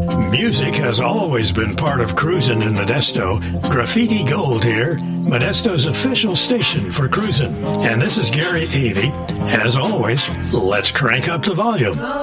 Music has always been part of cruisin' in Modesto. Graffiti Gold here, Modesto's official station for cruisin'. And this is Gary Avey. As always, let's crank up the volume.